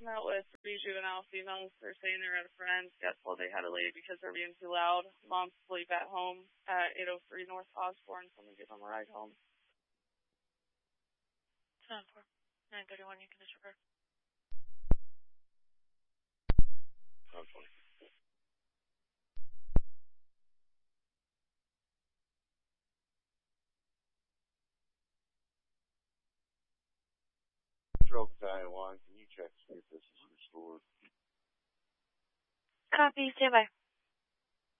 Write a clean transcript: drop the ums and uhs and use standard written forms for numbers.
met with 3 juvenile females. They're saying they're at a friend's. Got told they had to leave because they're being too loud. Mom's asleep at home at 803 North Osborne. Someone give them a ride home. 10-4. 931, you can disregard. 10-20. Patrol Battalion 1, can you check to see if this is restored? Copy, stand by.